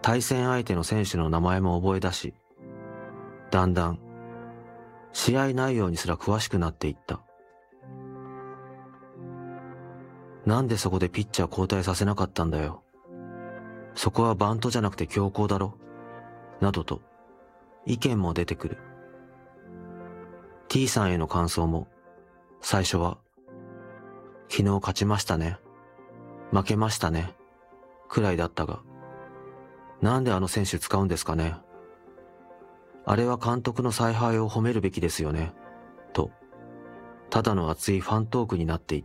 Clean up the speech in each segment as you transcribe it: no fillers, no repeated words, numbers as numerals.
対戦相手の選手の名前も覚え出し、だんだん試合内容にすら詳しくなっていった。なんでそこでピッチャー交代させなかったんだよ。そこはバントじゃなくて強行だろ。などと意見も出てくる。T さんへの感想も最初は昨日勝ちましたね、負けましたねくらいだったが、なんであの選手使うんですかね。あれは監督の采配を褒めるべきですよねと、ただの熱いファントークになっていった。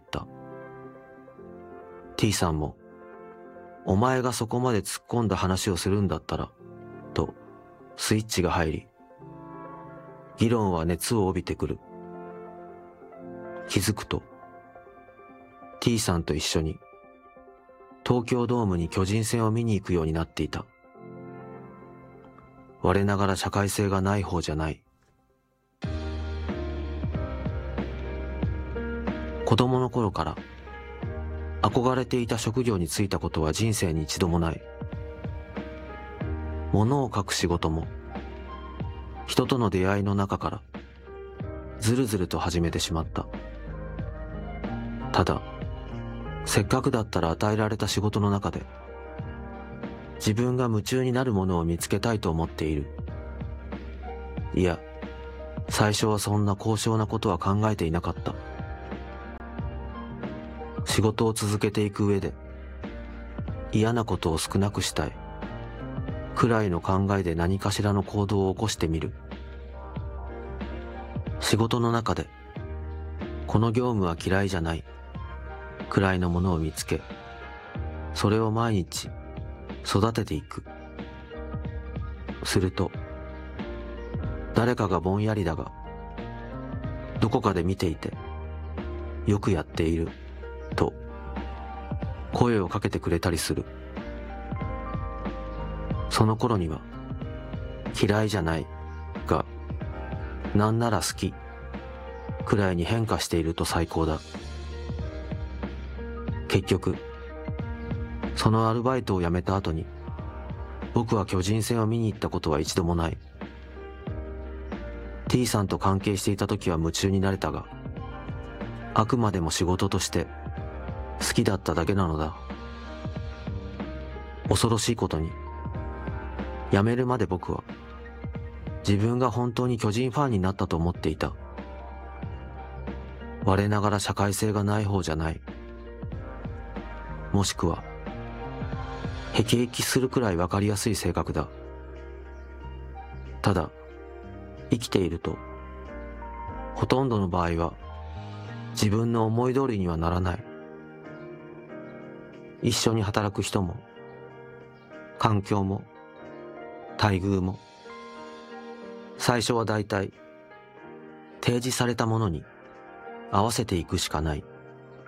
T さんもお前がそこまで突っ込んだ話をするんだったらとスイッチが入り、議論は熱を帯びてくる。気づくと T さんと一緒に東京ドームに巨人戦を見に行くようになっていた。我ながら社会性がない方じゃない。子供の頃から憧れていた職業に就いたことは人生に一度もない。物を書く仕事も人との出会いの中からずるずると始めてしまった。ただせっかくだったら与えられた仕事の中で自分が夢中になるものを見つけたいと思っている。いや、最初はそんな高尚なことは考えていなかった。仕事を続けていく上で嫌なことを少なくしたいくらいの考えで何かしらの行動を起こしてみる。仕事の中でこの業務は嫌いじゃないくらいのものを見つけ、それを毎日育てていく。すると誰かがぼんやりだがどこかで見ていてよくやっていると声をかけてくれたりする。その頃には嫌いじゃないがなんなら好きくらいに変化していると最高だ。結局そのアルバイトを辞めた後に僕は巨人戦を見に行ったことは一度もない。 T さんと関係していた時は夢中になれたが、あくまでも仕事として好きだっただけなのだ。恐ろしいことに辞めるまで僕は自分が本当に巨人ファンになったと思っていた。我ながら社会性がない方じゃない。もしくは辟易するくらい分かりやすい性格だ。ただ生きているとほとんどの場合は自分の思い通りにはならない。一緒に働く人も環境も待遇も最初はだいたい提示されたものに合わせていくしかない。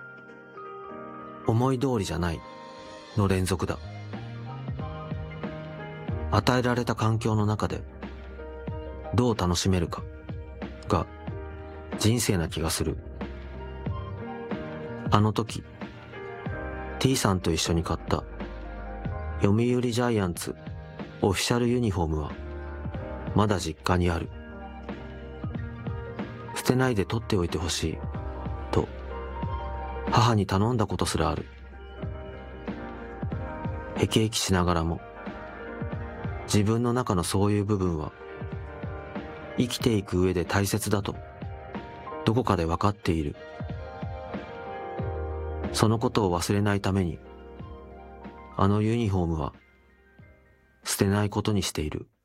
思い通りじゃないの連続だ。与えられた環境の中でどう楽しめるかが人生な気がする。あの時 T さんと一緒に買った読売ジャイアンツオフィシャルユニフォームはまだ実家にある。捨てないで取っておいてほしいと母に頼んだことすらある。辟易しながらも自分の中のそういう部分は生きていく上で大切だとどこかで分かっている。そのことを忘れないためにあのユニフォームは捨てないことにしている。